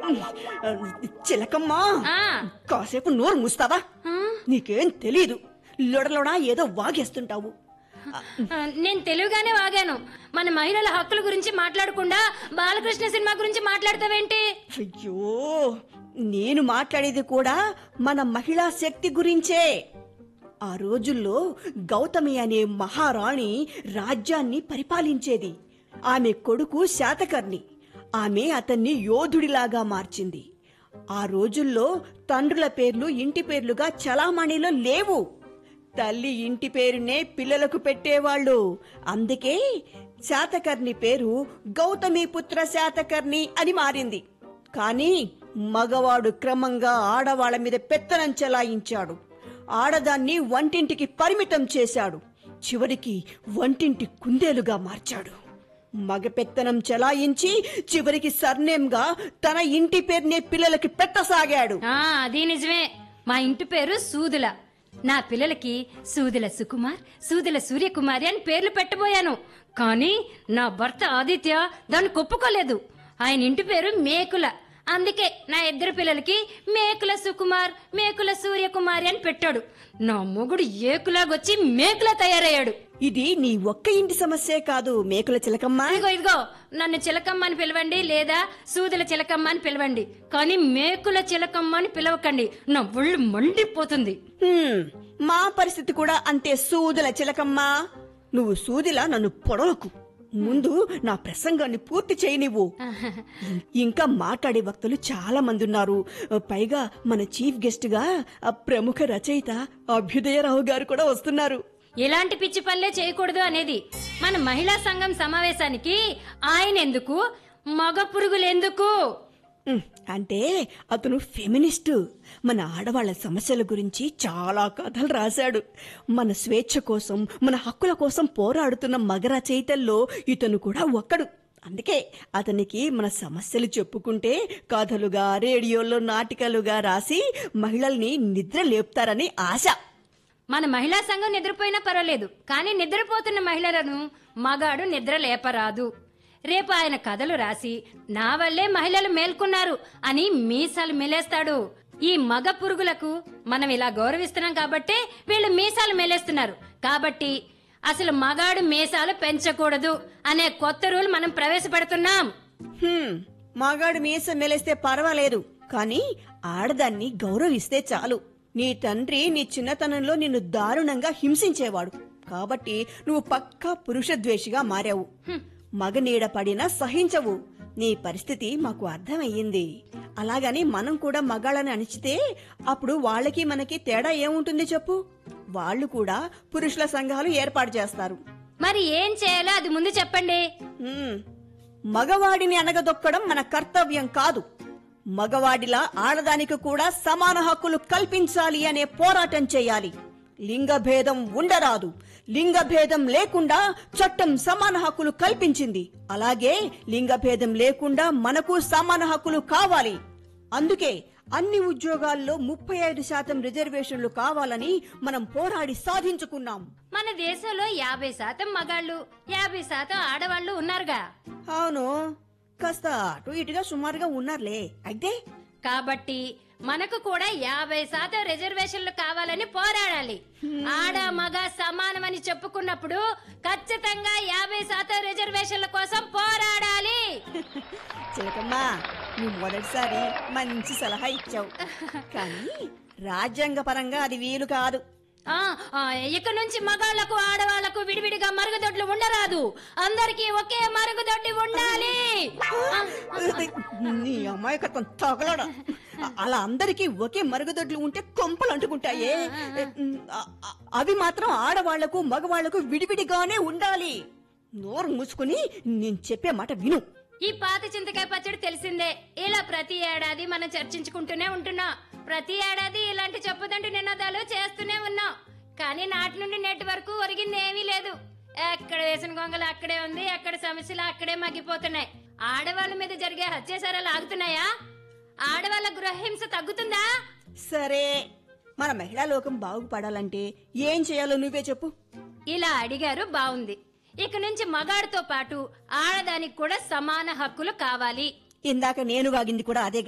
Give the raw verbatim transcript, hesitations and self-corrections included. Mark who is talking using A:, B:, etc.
A: చిలకమ్మా, కాసేపు నోరు మూస్తావా? నీకేం తెలీదు, లొడలోడా ఏదో వాగేస్తుంటావు.
B: నేను తెలుగుగానే వాగాను. మన మహిళల హక్కుల గురించి మాట్లాడకుండా బాలకృష్ణ సినిమా గురించి మాట్లాడతావేంటి?
A: అయ్యో, నేను మాట్లాడేది కూడా మన మహిళా శక్తి గురించే. ఆ రోజుల్లో గౌతమి అనే మహారాణి రాజ్యాన్ని పరిపాలించేది. ఆమె కొడుకు శాతకర్ణి. ఆమె అతన్ని యోధుడిలాగా మార్చింది. ఆ రోజుల్లో తండ్రుల పేర్లు ఇంటి పేర్లుగా చలామణిలో లేవు. తల్లి ఇంటి పేరునే పిల్లలకు పెట్టేవాళ్ళు. అందుకే శాతకర్ణి పేరు గౌతమీపుత్ర శాతకర్ణి అని మారింది. కానీ మగవాడు క్రమంగా ఆడవాళ్ల మీద పెత్తనం చెలాయించాడు. ఆడదాన్ని వంటింటికి పరిమితం చేశాడు. చివరికి వంటింటి కుందేలుగా మార్చాడు. మగ పెత్తనం చెలాయించి చివరికి సర్నేమ్గా తన ఇంటి పేరునే పిల్లలకి పెట్టసాగాడు.
B: అది నిజమే. మా ఇంటి పేరు సూదుల. నా పిల్లలకి సూదుల సుకుమార్, సూదుల సూర్యకుమారి అని పేర్లు పెట్టబోయాను. కానీ నా భర్త ఆదిత్య దాన్ని ఒప్పుకోలేదు. ఆయన ఇంటి పేరు మేకుల. అందుకే నా ఇద్దరు పిల్లలకి మేకుల సుకుమార్, మేకుల సూర్యకుమారి అని పెట్టాడు. నా మొగుడు ఏకులాగొచ్చి మేకులా తయారయ్యాడు.
A: ఇది నీ ఒక్క ఇంటి సమస్యే కాదు మేకుల చిలకమ్మ.
B: ఇదిగో ఇదిగో నన్ను చిలకమ్మ అని పిలవండి, లేదా సూదుల చిలకమ్మ అని పిలవండి. కానీ మేకుల చిలకమ్మ అని పిలవకండి, నా ఒళ్ళు మండిపోతుంది.
A: మా పరిస్థితి కూడా అంతే సూదుల చిలకమ్మ. నువ్వు సూదిలా నన్ను పొడవకు. ముందు నా ప్రసంగాన్ని పూర్తి చేయనివ్వు. ఇంకా మాట్లాడే వక్తలు చాలా మంది ఉన్నారు. పైగా మన చీఫ్ గెస్ట్ గా ప్రముఖ రచయిత అభ్యుదయరావు గారు కూడా వస్తున్నారు.
B: ఇలాంటి పిచ్చి పనులే చేయకూడదు అనేది మన మహిళా సంఘం సమావేశానికి ఆయన ఎందుకు, మగ పురుగులెందుకు?
A: అంటే అతను ఫెమినిస్టు. మన ఆడవాళ్ల సమస్యల గురించి చాలా కథలు రాశాడు. మన స్వేచ్ఛ కోసం, మన హక్కుల కోసం పోరాడుతున్న మగ రచయితల్లో ఇతను కూడా ఒక్కడు. అందుకే అతనికి మన సమస్యలు చెప్పుకుంటే కథలుగా, రేడియోలో నాటికలుగా రాసి మహిళల్ని నిద్ర లేపుతారని ఆశ.
B: మన మహిళా సంఘం నిద్రపోయినా పర్వాలేదు, కానీ నిద్రపోతున్న మహిళలను మగాడు నిద్ర లేపరాదు. రేపు ఆయన కథలు రాసి నా వల్లే మహిళలు మేల్కొన్నారు అని మీసాలు మెలేస్తాడు. ఈ మగ పురుగులకు మనం ఇలా గౌరవిస్తున్నాం కాబట్టే వీళ్ళు మీసాలు మెలేస్తున్నారు. కాబట్టి అసలు మగాడు మీసాలు పెంచకూడదు అనే కొత్త రూల్ మనం ప్రవేశపెడుతున్నాం.
A: మగాడు మీసం మెలేస్తే పర్వాలేదు, కానీ ఆడదాన్ని గౌరవిస్తే చాలు. నీ తండ్రి నీ చిన్నతనంలో నిన్ను దారుణంగా హింసించేవాడు కాబట్టి నువ్వు పక్కా పురుష ద్వేషిగా మారావు. మగ నీడ పడినా సహించవు. నీ పరిస్థితి మాకు అర్థమయ్యింది. అలాగని మనం కూడా మగాళ్ళని అణిచితే అప్పుడు వాళ్ళకి మనకి తేడా ఏముంటుంది చెప్పు? వాళ్ళు కూడా పురుషుల సంఘాలు ఏర్పాటు చేస్తారు.
B: మరి ఏం చేయాలో అది ముందు చెప్పండి.
A: మగవాడిని అనగదొక్కడం మన కర్తవ్యం కాదు. మగవాడిలా ఆడదానికి కూడా సమాన హక్కులు కల్పించాలి అనే పోరాటం చేయాలి. లింగభేదం ఉండరాదు. లింగభేదం లేకుండా చట్టం సమాన హక్కులు కల్పించింది. అలాగే లింగభేదం లేకుండా మనకు సమాన హక్కులు కావాలి. అందుకే అన్ని ఉద్యోగాల్లో ముప్పై ఐదు శాతం రిజర్వేషన్లు కావాలని మనం పోరాడి సాధించుకున్నాం.
B: మన దేశంలో యాభై శాతం మగాళ్ళు, యాభై శాతం ఆడవాళ్లు ఉన్నారుగా.
A: అవును, కాస్త అటు ఇటుగా సుమారుగా ఉన్నారులే. అయితే
B: కాబట్టి మనకు కూడా యాభై శాతం రిజర్వేషన్లు కావాలని పోరాడాలి. ఆడ మగ సమానమని చెప్పుకున్నప్పుడు ఖచ్చితంగా యాభై శాతం రిజర్వేషన్ల కోసం పోరాడాలి.
A: చిలకమ్మా, నువ్వు మొదటిసారి మంచి సలహా ఇచ్చావు, కానీ రాజ్యాంగ పరంగా అది వీలు కాదు.
B: ఇక నుంచి మగాళ్లకు ఆడవాళ్లకు విడివిడిగా మరుగుదొడ్లు ఉండరాదు. అందరికీ ఒకే మరుగుదొడ్డి ఉండాలి.
A: నీ అమాయకత్వం తగలడా? అలా అందరికీ ఒకే మరుగుదొడ్లు ఉంటే కొంపలు అంటుకుంటాయే. అవి మాత్రం ఆడవాళ్లకు మగవాళ్లకు విడివిడిగానే ఉండాలి. నోరు మూసుకుని నేను చెప్పే మాట విను.
B: ఈ పాత చింతకాయ పచ్చడి తెలిసిందే. ఇలా ప్రతి ఏడాది మనం చర్చించుకుంటూనే ఉంటున్నాం. ప్రతి ఏడాది ఇలాంటి చెప్పుదండి నినాదాలు చేస్తూనే ఉన్నాం. కానీ నాటి నుండి నేటి వరకు ఒరిగింది ఏమీ లేదు. ఎక్కడ వేసిన గొంగలు అక్కడే ఉంది, ఎక్కడ సమస్యలు అక్కడే మగ్గిపోతున్నాయి. ఆడవాళ్ళ మీద జరిగే హత్యాచారాలు ఆగుతున్నాయా? ఆడవాళ్ళ గృహహింస తగ్గుతుందా?
A: సరే, మన మహిళా లోకం బాగుపడాలంటే ఏం చేయాలో నువ్వే చెప్పు.
B: ఇలా అడిగారు, బాగుంది. ఇక నుంచి మగాడితో పాటు ఆడదానికి కూడా సమాన హక్కులు కావాలి.
A: ఇందాక నేను వాగింది కూడా అదే.